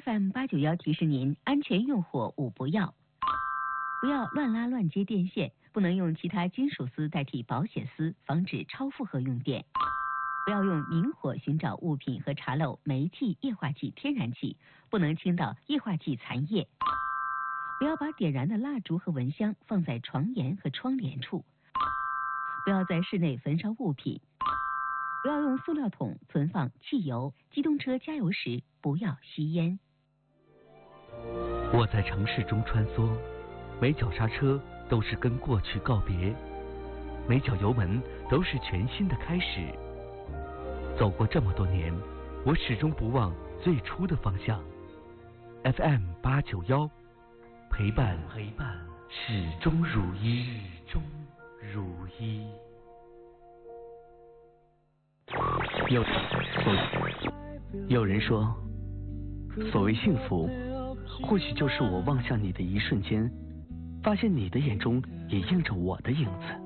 FM891提示您：安全用火勿不要，不要乱拉乱接电线，不能用其他金属丝代替保险丝，防止超负荷用电。不要用明火寻找物品和查漏煤气、液化气、天然气，不能倾倒液化气残液。不要把点燃的蜡烛和蚊香放在床沿和窗帘处。不要在室内焚烧物品。不要用塑料桶存放汽油。机动车加油时不要吸烟。 我在城市中穿梭，每脚刹车都是跟过去告别，每脚油门都是全新的开始。走过这么多年，我始终不忘最初的方向。FM891，陪伴始终如一。有人说，所谓幸福，或许就是我望向你的一瞬间，发现你的眼中也映着我的影子。